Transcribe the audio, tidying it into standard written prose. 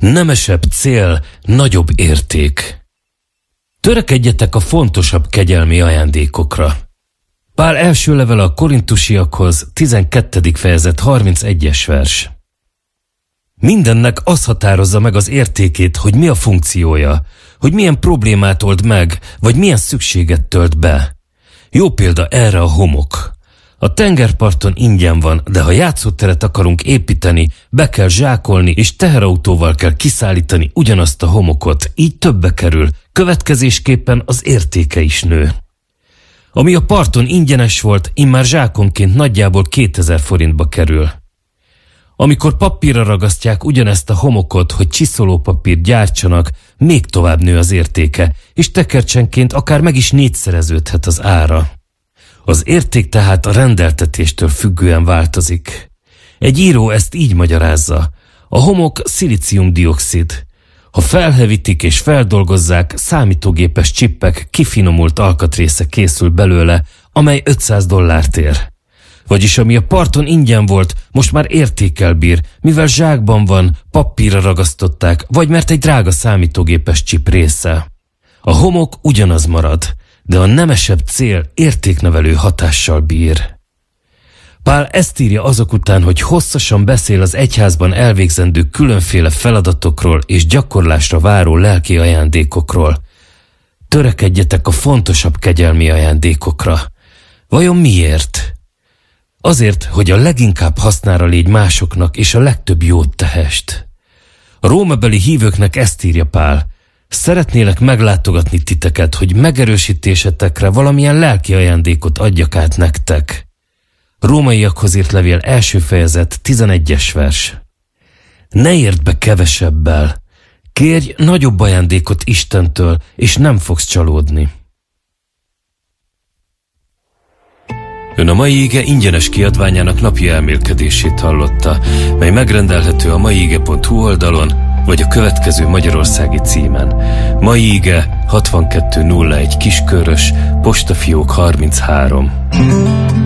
Nemesebb cél, nagyobb érték. Törekedjetek a fontosabb kegyelmi ajándékokra. Pál első levele a Korintusiakhoz, 12. fejezet, 31. vers. Mindennek az határozza meg az értékét, hogy mi a funkciója, hogy milyen problémát old meg, vagy milyen szükséget tölt be. Jó példa erre a homok. A tengerparton ingyen van, de ha játszóteret akarunk építeni, be kell zsákolni és teherautóval kell kiszállítani ugyanazt a homokot, így többe kerül, következésképpen az értéke is nő. Ami a parton ingyenes volt, immár zsákonként nagyjából 2000 forintba kerül. Amikor papírra ragasztják ugyanezt a homokot, hogy csiszolópapír gyártsanak, még tovább nő az értéke, és tekercsenként akár meg is négyszereződhet az ára. Az érték tehát a rendeltetéstől függően változik. Egy író ezt így magyarázza. A homok szilícium-dioxid. Ha felhevítik és feldolgozzák, számítógépes csippek, kifinomult alkatrésze készül belőle, amely $500 ér. Vagyis ami a parton ingyen volt, most már értékkel bír, mivel zsákban van, papírra ragasztották, vagy mert egy drága számítógépes csip része. A homok ugyanaz marad, de a nemesebb cél értéknevelő hatással bír. Pál ezt írja azok után, hogy hosszasan beszél az egyházban elvégzendő különféle feladatokról és gyakorlásra váró lelki ajándékokról. Törekedjetek a fontosabb kegyelmi ajándékokra. Vajon miért? Azért, hogy a leginkább hasznára légy másoknak és a legtöbb jót tehest. A rómabeli hívőknek ezt írja Pál. Szeretnélek meglátogatni titeket, hogy megerősítésetekre valamilyen lelki ajándékot adjak át nektek. Rómaiakhoz írt levél 1. fejezet, 11. vers. Ne érd be kevesebbel. Kérj nagyobb ajándékot Istentől, és nem fogsz csalódni. Ön a Mai Ige ingyenes kiadványának napi elmélkedését hallotta, mely megrendelhető a maiige.hu oldalon, vagy a következő magyarországi címen. Mai Ige 6201 Kiskörös, postafiók 33.